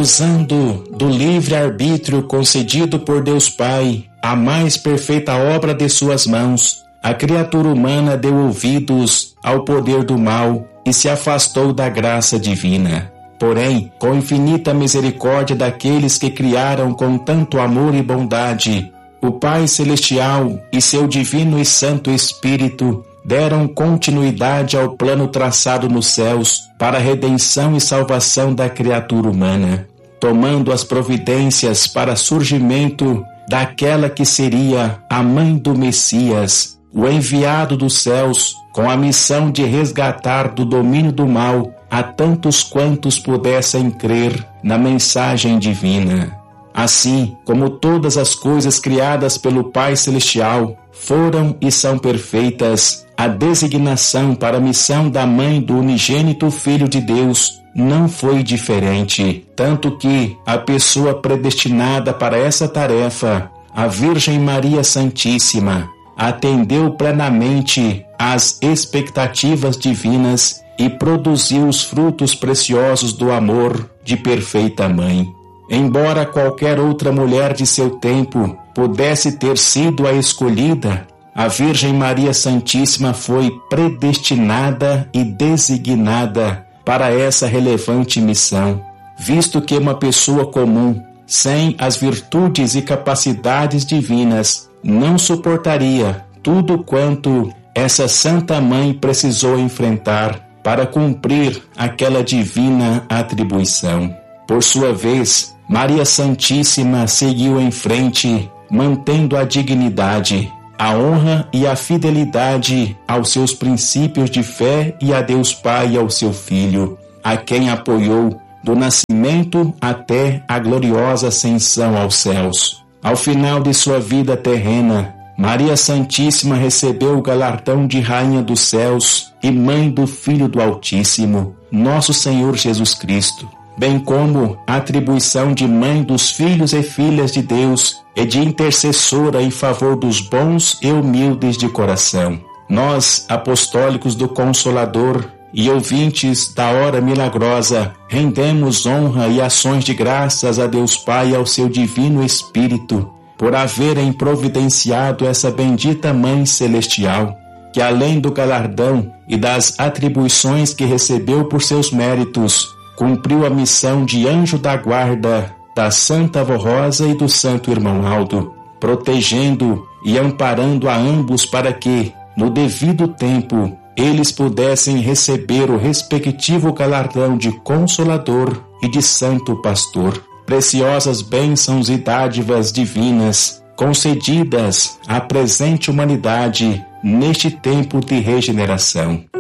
usando do livre-arbítrio concedido por Deus Pai, a mais perfeita obra de suas mãos, a criatura humana deu ouvidos ao poder do mal e se afastou da graça divina. Porém, com infinita misericórdia daqueles que criaram com tanto amor e bondade, o Pai Celestial e seu divino e santo Espírito deram continuidade ao plano traçado nos céus para a redenção e salvação da criatura humana, tomando as providências para surgimento daquela que seria a mãe do Messias, o enviado dos céus, com a missão de resgatar do domínio do mal a tantos quantos pudessem crer na mensagem divina. Assim como todas as coisas criadas pelo Pai Celestial foram e são perfeitas, a designação para a missão da mãe do unigênito Filho de Deus não foi diferente, tanto que a pessoa predestinada para essa tarefa, a Virgem Maria Santíssima, atendeu plenamente às expectativas divinas e produziu os frutos preciosos do amor de perfeita mãe. Embora qualquer outra mulher de seu tempo pudesse ter sido a escolhida, a Virgem Maria Santíssima foi predestinada e designada para essa relevante missão, visto que uma pessoa comum, sem as virtudes e capacidades divinas, não suportaria tudo quanto essa Santa Mãe precisou enfrentar para cumprir aquela divina atribuição. Por sua vez, Maria Santíssima seguiu em frente, mantendo a dignidade, a honra e a fidelidade aos seus princípios de fé e a Deus Pai e ao seu Filho, a quem apoiou do nascimento até a gloriosa ascensão aos céus. Ao final de sua vida terrena, Maria Santíssima recebeu o galardão de Rainha dos Céus e Mãe do Filho do Altíssimo, nosso Senhor Jesus Cristo, bem como a atribuição de Mãe dos filhos e filhas de Deus e de intercessora em favor dos bons e humildes de coração. Nós, apostólicos do Consolador e ouvintes da hora milagrosa, rendemos honra e ações de graças a Deus Pai e ao seu Divino Espírito, por haverem providenciado essa bendita Mãe Celestial, que além do galardão e das atribuições que recebeu por seus méritos, cumpriu a missão de anjo da guarda da Santa Avó Rosa e do Santo Irmão Aldo, protegendo e amparando a ambos para que, no devido tempo, eles pudessem receber o respectivo galardão de Consolador e de Santo Pastor. Preciosas bênçãos e dádivas divinas concedidas à presente humanidade neste tempo de regeneração.